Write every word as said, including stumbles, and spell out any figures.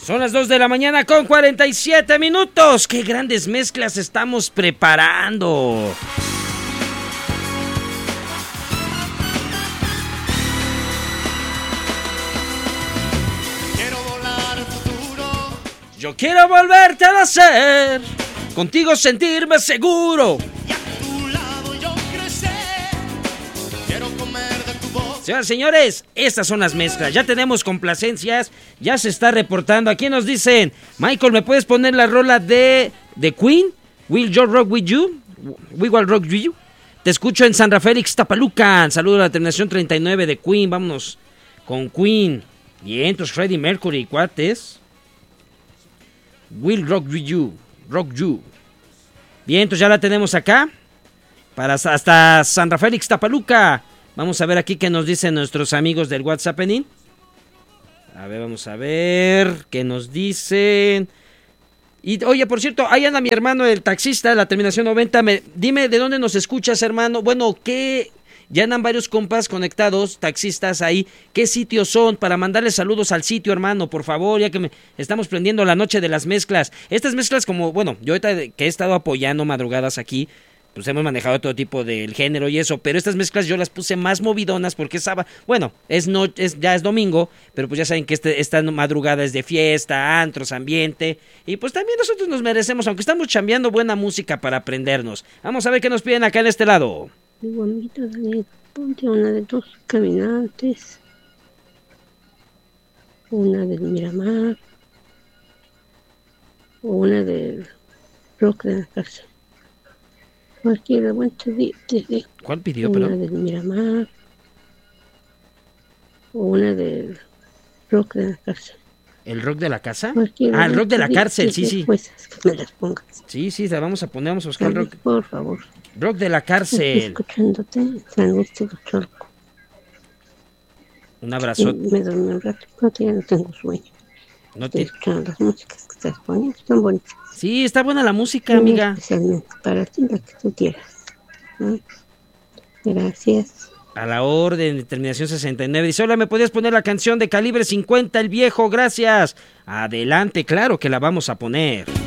Son las dos de la mañana con cuarenta y siete minutos. ¡Qué grandes mezclas estamos preparando! Quiero volar al futuro. Yo quiero volverte a hacer, contigo sentirme seguro. Y a tu lado yo crecer. Quiero comer de tu voz. Señoras y señores, estas son las mezclas. Ya tenemos complacencias. Ya se está reportando. Aquí nos dicen, Michael, ¿me puedes poner la rola de, de Queen? Will Yo Rock With You? We Will Rock With You. Te escucho en San Rafael, Ixtapalucan. Saludo a la terminación treinta y nueve de Queen. Vámonos con Queen. Bien, entonces Freddie Mercury, cuates. Will Rock With You. Rock You. Bien, entonces ya la tenemos acá. Para hasta San Rafael, Ixtapaluca. Vamos a ver aquí qué nos dicen nuestros amigos del WhatsApp. A ver, vamos a ver qué nos dicen. Y oye, por cierto, ahí anda mi hermano el taxista, la terminación noventa. Me, dime de dónde nos escuchas, hermano. Bueno, ¿qué? Ya andan varios compas conectados, taxistas ahí. ¿Qué sitios son? Para mandarles saludos al sitio, hermano, por favor, ya que me estamos prendiendo la noche de las mezclas. Estas mezclas como, bueno, yo ahorita que he estado apoyando madrugadas aquí, pues hemos manejado todo tipo del género y eso, pero estas mezclas yo las puse más movidonas porque es sábado, bueno, es no, es, ya es domingo, pero pues ya saben que este, esta madrugada es de fiesta, antros, ambiente, y pues también nosotros nos merecemos, aunque estamos chambeando, buena música para aprendernos. Vamos a ver qué nos piden acá en este lado. Muy bonito, Daniel. Ponte una de tus caminantes, una del Miramar, o una del Rock de la Cárcel. Cualquiera, bueno, te di, te di. ¿Cuál pidió, Una perdón? del Miramar, o una del Rock de la Cárcel. ¿El rock de la casa? Cualquiera, Ah, el rock de la te di, cárcel, te sí, di, sí. Pues, que me las pongas. Sí, sí, la vamos a poner, vamos a buscar el Dale, rock. por favor. Rock de la Estoy cárcel. escuchándote en San Agustín de Cholco. Un Y abrazo. me dormí un rato, pero ya no tengo sueño. No Estoy te... escuchando las músicas que estás poniendo, están bonitas. Sí, está buena la música, Muy amiga. especialmente para ti, la que tú quieras. ¿No? Gracias. A la orden, terminación sesenta y nueve. Dice, hola, ¿me podías poner la canción de Calibre cincuenta, El Viejo? Gracias. Adelante, claro que la vamos a poner.